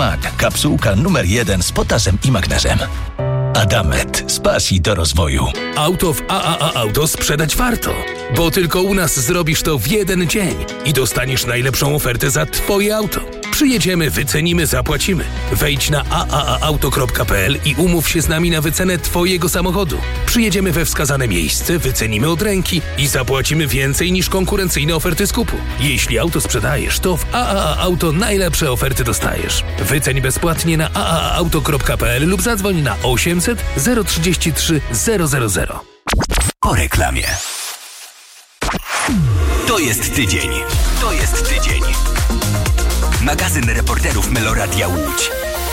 Smak. Kapsułka numer 1 z potasem i magnezem. Adamet. Z pasji do rozwoju. Auto w AAA Auto sprzedać warto. Bo tylko u nas zrobisz to w jeden dzień i dostaniesz najlepszą ofertę za Twoje auto. Przyjedziemy, wycenimy, zapłacimy. Wejdź na aaauto.pl i umów się z nami na wycenę Twojego samochodu. Przyjedziemy we wskazane miejsce, wycenimy od ręki i zapłacimy więcej niż konkurencyjne oferty skupu. Jeśli auto sprzedajesz, to w AAA Auto najlepsze oferty dostajesz. Wyceń bezpłatnie na aaauto.pl lub zadzwoń na 800 033 000. Po reklamie. To jest tydzień. To jest tydzień. Magazyn reporterów Meloradia Łódź.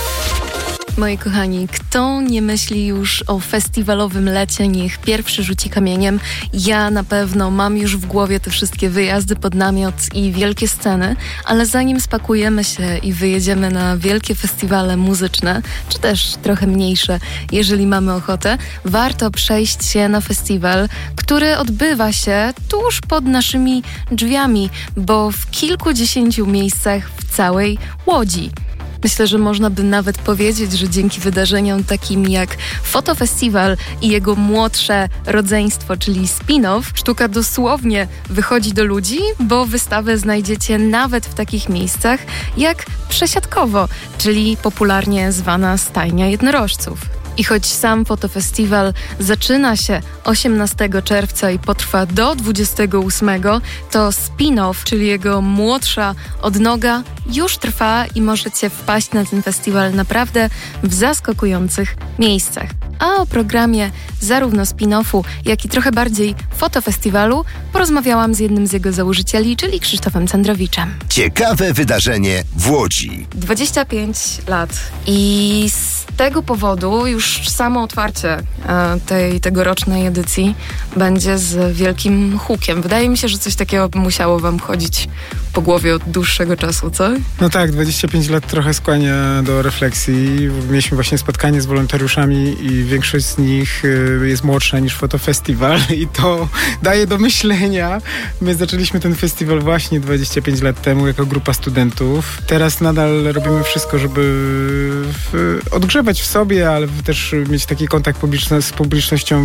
Moi kochani, kto nie myśli już o festiwalowym lecie, niech pierwszy rzuci kamieniem. Ja na pewno mam już w głowie te wszystkie wyjazdy pod namiot i wielkie sceny, ale zanim spakujemy się i wyjedziemy na wielkie festiwale muzyczne, czy też trochę mniejsze, jeżeli mamy ochotę, warto przejść się na festiwal, który odbywa się tuż pod naszymi drzwiami, bo w kilkudziesięciu miejscach w całej Łodzi. Myślę, że można by nawet powiedzieć, że dzięki wydarzeniom takim jak Fotofestiwal i jego młodsze rodzeństwo, czyli spin-off, sztuka dosłownie wychodzi do ludzi, bo wystawę znajdziecie nawet w takich miejscach jak Przesiadkowo, czyli popularnie zwana Stajnia Jednorożców. I choć sam fotofestiwal zaczyna się 18 czerwca i potrwa do 28, to spin-off, czyli jego młodsza odnoga, już trwa i możecie wpaść na ten festiwal naprawdę w zaskakujących miejscach. A o programie zarówno spin-offu, jak i trochę bardziej fotofestiwalu porozmawiałam z jednym z jego założycieli, czyli Krzysztofem Cendrowiczem. Ciekawe wydarzenie w Łodzi. 25 lat i z tego powodu już samo otwarcie tej tegorocznej edycji będzie z wielkim hukiem. Wydaje mi się, że coś takiego musiało wam chodzić po głowie od dłuższego czasu, co? No tak, 25 lat trochę skłania do refleksji. Mieliśmy właśnie spotkanie z wolontariuszami i większość z nich jest młodsza niż Fotofestiwal i to daje do myślenia. My zaczęliśmy ten festiwal właśnie 25 lat temu jako grupa studentów. Teraz nadal robimy wszystko, żeby odgrzewać w sobie, ale też mieć taki kontakt z publicznością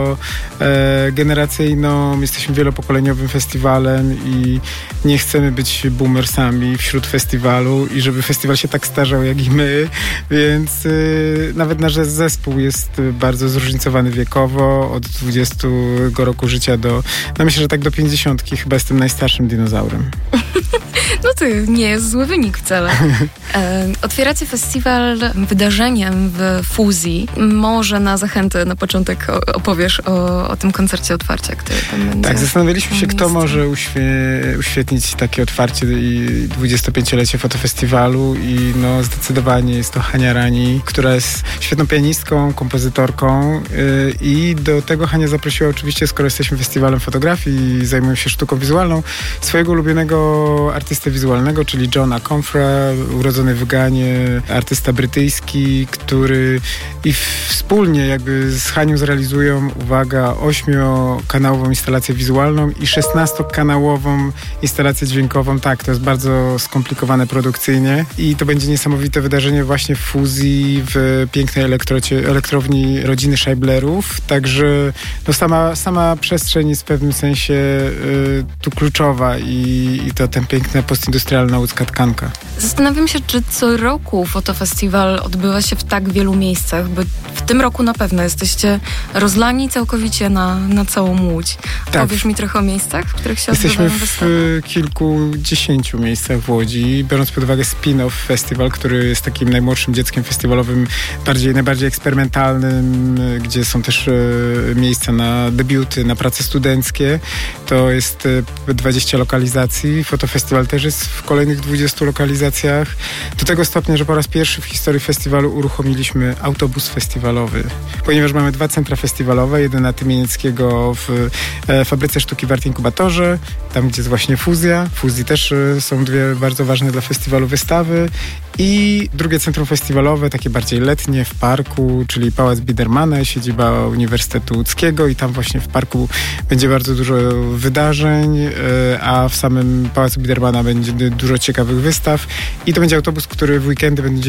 wielogeneracyjną. Jesteśmy wielopokoleniowym festiwalem i nie chcemy być boomersami wśród festiwalu i żeby festiwal się tak starzał jak i my, więc nawet nasz zespół jest bardzo zróżnicowany wiekowo, od 20 roku życia do, no myślę, że tak do 50. Chyba jestem najstarszym dinozaurem. No to nie jest zły wynik wcale. Otwieracie festiwal wydarzeniem w Fuzji. Może na zachętę na początek opowiesz o tym koncercie otwarcia, który tam będzie. Tak, zastanawialiśmy się, kto może uświetnić takie otwarcie i 25-lecie fotofestiwalu i no zdecydowanie jest to Hania Rani, która jest świetną pianistką, kompozytorką i do tego Hania zaprosiła oczywiście, skoro jesteśmy festiwalem fotografii i zajmują się sztuką wizualną, swojego ulubionego artystę wizualnego, czyli Johna Comfra, urodzony w Ganie, artysta brytyjski, który i wspólnie jakby z Hanią zrealizują, uwaga, 8-kanałową instalację wizualną i 16-kanałową instalację dźwiękową. Tak, to jest bardzo skomplikowane produkcyjnie i to będzie niesamowite wydarzenie właśnie w Fuzji, w pięknej elektrowni rodziny Scheiblerów. Także no sama przestrzeń jest w pewnym sensie tu kluczowa i to ten piękna postindustrialna łódzka tkanka. Zastanawiam się, czy co roku fotofestiwal odbywa się w tak wielu miejscach, bo w tym roku na pewno jesteście rozlani całkowicie na całą Łódź. Tak. Powiesz mi trochę o miejscach, w których się odbywają wystawy? Jesteśmy w kilkudziesięciu miejscach w Łodzi, biorąc pod uwagę Spin-off Festival, który jest takim najmłodszym dzieckiem festiwalowym, najbardziej eksperymentalnym, gdzie są też miejsca na debiuty, na prace studenckie. To jest 20 lokalizacji. Fotofestiwal też jest w kolejnych 20 lokalizacjach. Do tego stopnia, że po raz pierwszy w historii festiwalu uruchomiliśmy autobus festiwalowy, ponieważ mamy 2 centra festiwalowe, jeden na Tymienieckiego w Fabryce Sztuki w Art Inkubatorze, tam gdzie jest właśnie Fuzja. W Fuzji też są 2 bardzo ważne dla festiwalu wystawy i drugie centrum festiwalowe, takie bardziej letnie w parku, czyli Pałac Biedermana, siedziba Uniwersytetu Łódzkiego i tam właśnie w parku będzie bardzo dużo wydarzeń, a w samym Pałacu Biedermana będzie dużo ciekawych wystaw i to będzie autobus, który w weekendy będzie